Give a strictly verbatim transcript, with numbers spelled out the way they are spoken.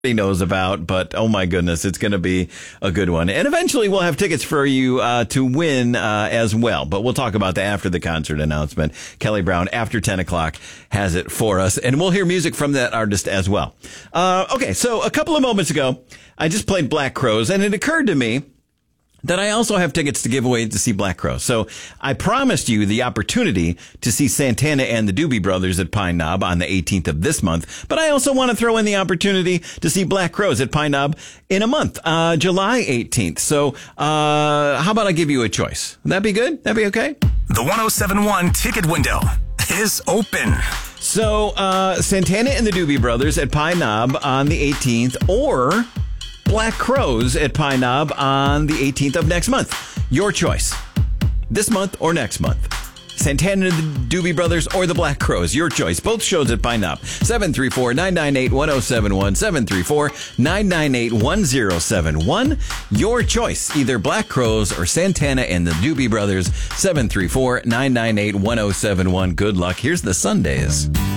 he knows about, but oh my goodness, it's going to be a good one. And eventually we'll have tickets for you uh, to win uh, as well. But we'll talk about that after the concert announcement. Kelly Brown, after ten o'clock, has it for us. And we'll hear music from that artist as well. Uh, okay, so a couple of moments ago, I just played Black Crowes, and it occurred to me that I also have tickets to give away to see Black Crowes. So I promised you the opportunity to see Santana and the Doobie Brothers at Pine Knob on the eighteenth of this month. But I also want to throw in the opportunity to see Black Crowes at Pine Knob in a month, uh, July eighteenth. So uh, how about I give you a choice? Would that be good? That'd be okay? The one oh seven point one ticket window is open. So uh, Santana and the Doobie Brothers at Pine Knob on the eighteenth, or Black Crowes at Pine Knob on the eighteenth of next month. Your choice. This month or next month. Santana and the Doobie Brothers or the Black Crowes. Your choice. Both shows at Pine Knob. seven three four, nine nine eight, one oh seven one. seven three four, nine nine eight, one oh seven one. Your choice. Either Black Crowes or Santana and the Doobie Brothers. seven three four, nine nine eight, one oh seven one. Good luck. Here's the Sundays.